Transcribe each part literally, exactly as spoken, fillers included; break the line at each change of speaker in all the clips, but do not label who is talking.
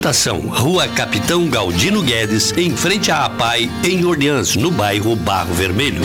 Estação, Rua Capitão Galdino Guedes, em frente à APAI, em Orleans, no bairro Barro Vermelho.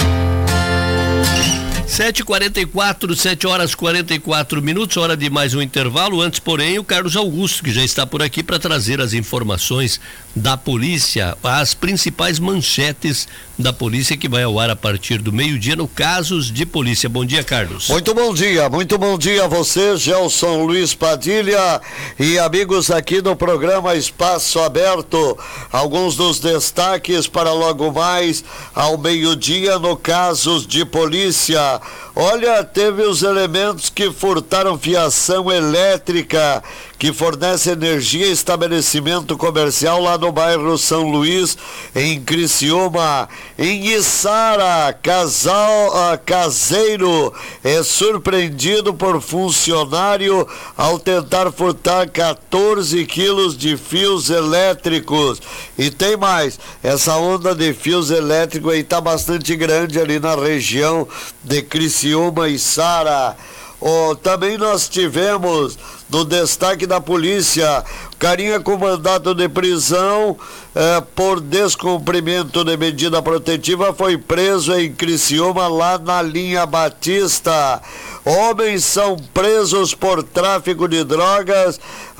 sete e quarenta e quatro, sete horas e quarenta e quatro minutos, hora de mais um intervalo. Antes, porém, o Carlos Augusto, que já está por aqui para trazer as informações da polícia, as principais manchetes da polícia, que vai ao ar a partir do meio-dia no Casos de Polícia. Bom dia, Carlos.
Muito bom dia, muito bom dia a você, Gelson Luiz Padilha e amigos aqui do programa Espaço Aberto. Alguns dos destaques para logo mais ao meio-dia no Casos de Polícia. Olha, teve os elementos que furtaram fiação elétrica que fornece energia e estabelecimento comercial lá no bairro São Luís, em Criciúma. Em Içara, casal uh, caseiro é surpreendido por funcionário ao tentar furtar quatorze quilos de fios elétricos. E tem mais, essa onda de fios elétricos aí tá bastante grande ali na região de Criciúma e Içara. Oh, também nós tivemos no destaque da polícia, carinha com mandato de prisão eh, por descumprimento de medida protetiva foi preso em Criciúma, lá na linha Batista. Homens são presos por tráfico de drogas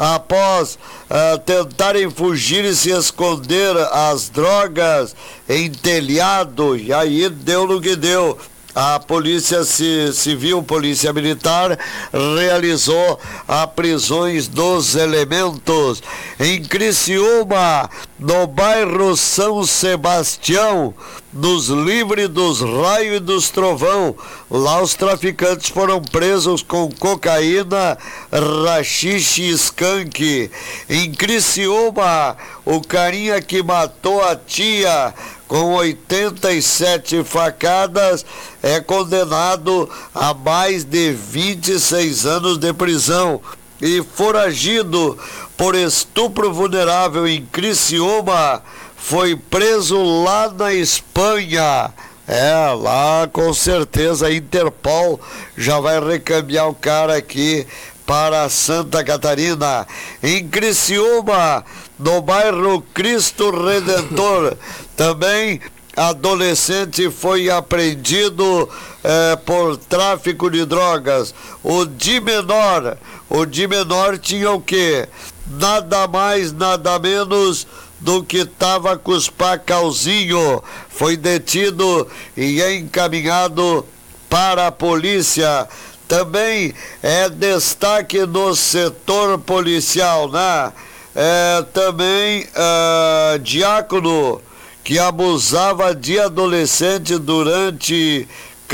após eh, tentarem fugir e se esconder as drogas em telhado, e aí deu no que deu. A Polícia Civil, Polícia Militar, realizou as prisões dos elementos. Em Criciúma, no bairro São Sebastião, nos livres dos raios e dos trovão, lá os traficantes foram presos com cocaína, rachixe e skunk. Em Criciúma, o carinha que matou a tia com oitenta e sete facadas é condenado a mais de vinte e seis anos de prisão. E foragido por estupro vulnerável em Criciúma, foi preso lá na Espanha. É, lá com certeza a Interpol já vai recaminhar o cara aqui para Santa Catarina. Em Criciúma, no bairro Cristo Redentor, também adolescente foi apreendido eh, por tráfico de drogas. O de menor, o de menor tinha o quê? Nada mais, nada menos do que tava com os pacauzinho. Foi detido e encaminhado para a polícia. Também é destaque no setor policial, né? É, também é, diácono que abusava de adolescente durante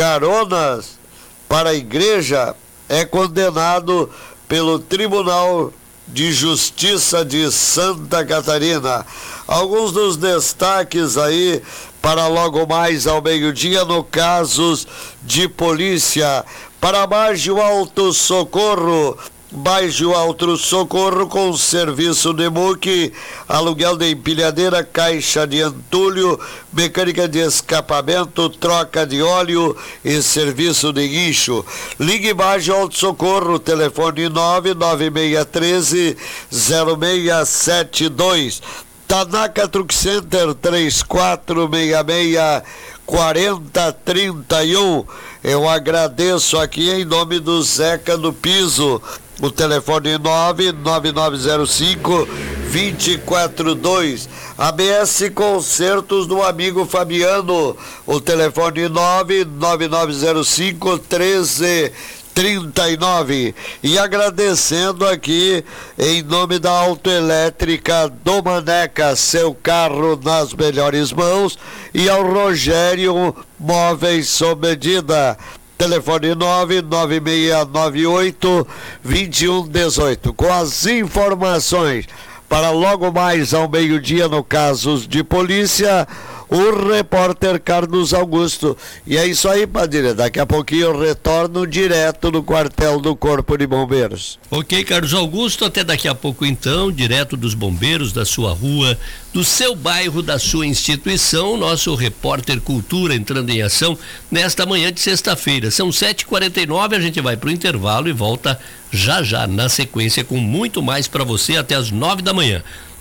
caronas para a igreja é condenado pelo Tribunal de Justiça de Santa Catarina. Alguns dos destaques aí para logo mais ao meio-dia no Casos de Polícia. Para Baixo Alto Socorro, Baixo Alto Socorro com serviço de muque, aluguel de empilhadeira, caixa de entulho, mecânica de escapamento, troca de óleo e serviço de guincho. Ligue Baixo Alto Socorro, telefone nove nove seis um três zero seis sete dois. Tanaka Truck Center três quatro seis seis quatro zero três um. Eu agradeço aqui em nome do Zeca do Piso. O telefone nove nove nove zero cinco dois quatro dois. A B S Concertos do amigo Fabiano. O telefone nove nove nove zero cinco treze trinta e nove. E agradecendo aqui em nome da Autoelétrica do Maneca, seu carro nas melhores mãos, e ao Rogério Móveis sob medida. Telefone nove nove seis nove oito dois um um oito. Com as informações para logo mais ao meio-dia no Casos de Polícia, o repórter Carlos Augusto. E é isso aí, Padilha. Daqui a pouquinho eu retorno direto no quartel do Corpo de Bombeiros.
Ok, Carlos Augusto, até daqui a pouco então, direto dos bombeiros, da sua rua, do seu bairro, da sua instituição, nosso repórter Cultura entrando em ação nesta manhã de sexta-feira. São sete e quarenta e nove, a gente vai para o intervalo e volta já já na sequência com muito mais para você até as nove da manhã.